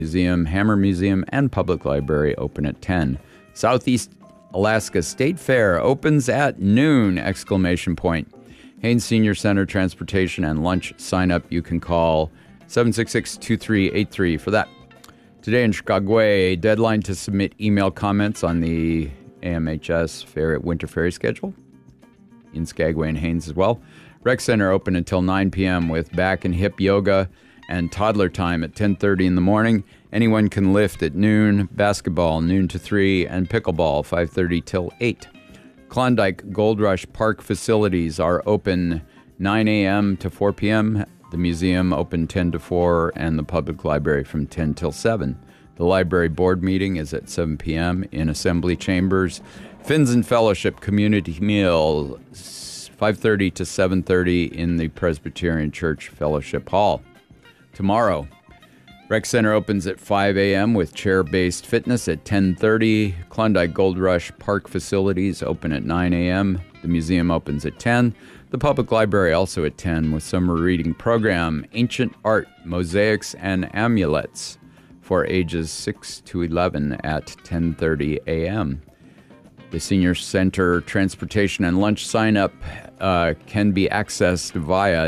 Museum, Hammer Museum, and Public Library open at 10. Southeast Alaska State Fair opens at noon! Haines Senior Center Transportation and Lunch sign up. You can call 766-2383 for that. Today in Chicago, a deadline to submit email comments on the AMHS Winter Ferry schedule. In Skagway and Haines as well. Rec Center open until 9 p.m. with back and hip yoga and toddler time at 10:30 in the morning. Anyone can lift at noon, basketball noon to 3, and pickleball 5:30 till 8. Klondike Gold Rush Park facilities are open 9 a.m. to 4 p.m. The museum open 10 to 4, and the public library from 10 till 7. The library board meeting is at 7 p.m. in Assembly Chambers. Fins and Fellowship Community Meal 5:30 to 7:30 in the Presbyterian Church Fellowship Hall. Tomorrow, Rec Center opens at 5 a.m. with chair-based fitness at 10:30. Klondike Gold Rush Park facilities open at 9 a.m. The museum opens at 10. The public library also at 10 with summer reading program, Ancient Art, Mosaics, and Amulets for ages 6 to 11 at 10:30 a.m. The Senior Center Transportation and Lunch sign-up can be accessed via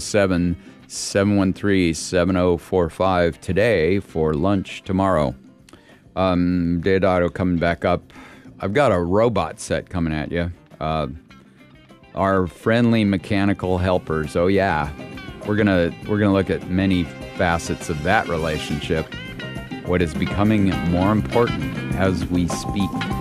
907-713-7045 today for lunch tomorrow. Deodato coming back up. I've got a robot set coming at you. Our friendly mechanical helpers. Oh yeah, we're gonna look at many facets of that relationship. What is becoming more important as we speak.